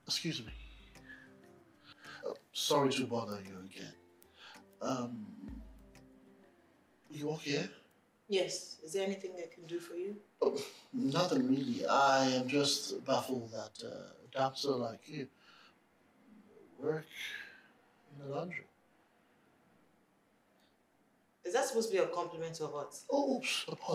Excuse me. Sorry to bother you again. You okay? Yes. Is there anything I can do for you? Oh, nothing really. I am just baffled that a dancer like you work in the laundry. Is that supposed to be a compliment or what? Oops, apologies.